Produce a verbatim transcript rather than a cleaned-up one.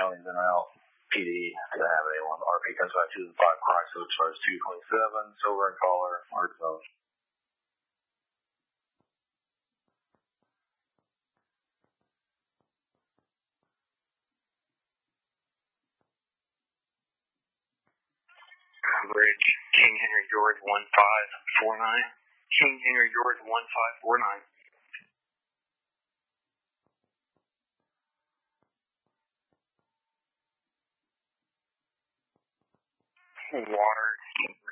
counties en route. P D didn't have anyone. R P comes back to the five Chrysler, charge two twenty-seven, silver and collar, hard zone. Bridge, King Henry George one five four nine. King Henry George one five four nine. Water,